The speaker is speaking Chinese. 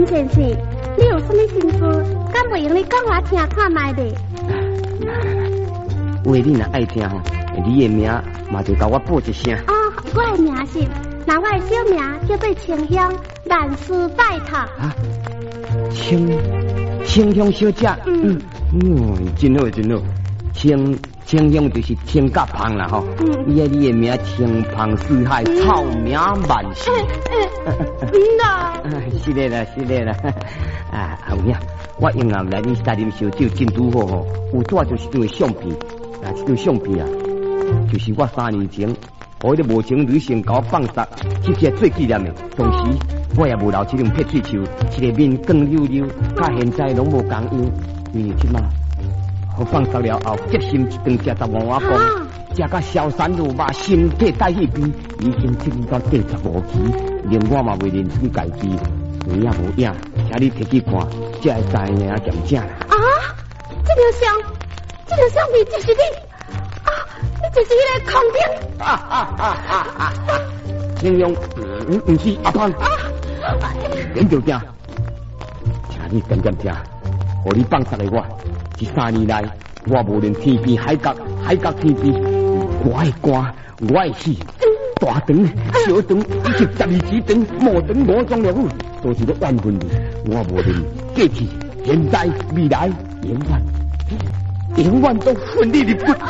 林先生，你有什么心事，敢袂用你讲我听看卖的？ 为你若爱听吼，你的名嘛就甲我报一声。 哦，我的名是，那我的小名叫做清香，万事拜托。 啊，清香小姐，真好真好，清香就是清甲芳啦吼。你的名清芳四海，臭名万世。是的啦，是的啦。啊，后面我用来来你三啉烧酒真拄好吼，有纸就是这个相片，这张相片啊，就是我3年前，我迄个无情女性搞放杀，这些最纪念的。同时，我也无留这种撇嘴球，一个面光溜溜，甲现在拢无共样，因为即马我放杀了后，决心一顿食15碗公，食甲消散如麻，身体带迄边，已经进入到第15期，连我嘛未认真家己。有影无影，请你摕去看，才会知影咸正啦。 啊，这张相片就是你啊！你就是那个空兵。 形容不是阿芳。点就正，请你点听，互你放杀的我，这3年来，我无论天边海角天边，我的歌，我的戏。大肠、小肠以及12指肠、毛肠、5种药物，都是咧缘分里。我无论过去、现在、未来，永远都奋力入骨。